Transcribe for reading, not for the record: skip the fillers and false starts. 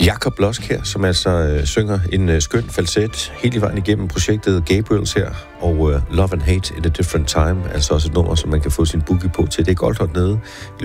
Jakob Losk her, som altså synger en skøn falset hele vejen igennem projektet Gabriels her, og Love and Hate in a Different Time, altså også et nummer, som man kan få sin boogie på til. Det er godt hernede